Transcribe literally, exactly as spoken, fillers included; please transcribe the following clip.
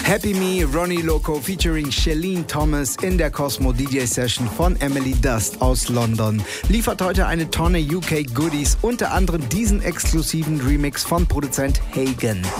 Happy Me, Ronnie Loco featuring Shalene Thomas in der Cosmo D J Session von Emily Dust aus London. Liefert heute eine Tonne U K Goodies, unter anderem diesen exklusiven Remix von Produzent Hagen.